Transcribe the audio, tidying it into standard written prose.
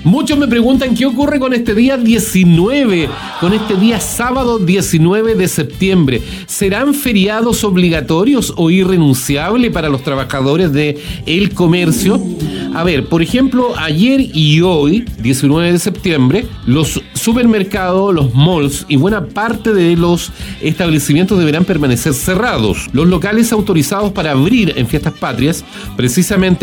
Muchos me preguntan qué ocurre con este día 19, con este día sábado 19 de septiembre. ¿Serán feriados obligatorios o irrenunciables para los trabajadores del comercio? A ver, por ejemplo, ayer y hoy, 19 de septiembre, los supermercados, los malls y buena parte de los establecimientos deberán permanecer cerrados. Los locales autorizados para abrir en fiestas patrias, precisamente